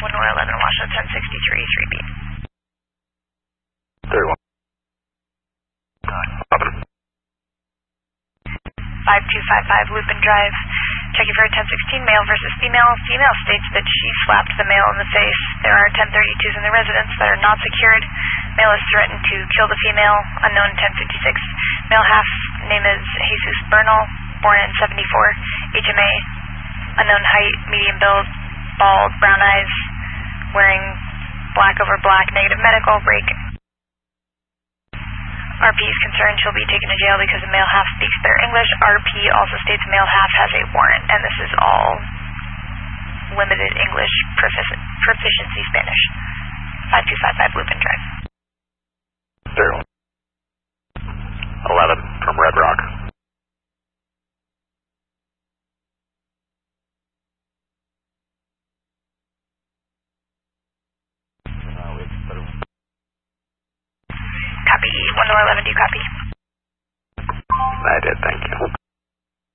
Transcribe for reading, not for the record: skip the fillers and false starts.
111 Washington 1063, 3B. 31. 5255 Lupin Drive. Checking for a 1016 male versus female. Female states that she slapped the male in the face. There are 1032s in the residence that are not secured. Male is threatened to kill the female. Unknown 1056. Male half name is Jesus Bernal, born in 74. HMA. Unknown height, medium build, bald, brown eyes, wearing black over black, negative medical, break. RP is concerned she'll be taken to jail because the male half speaks better English. RP also states male half has a warrant, and this is all limited English proficiency Spanish. 5255 Lupin Drive. 11 from Red Rock. Copy. 1011, do you copy? I did, thank you.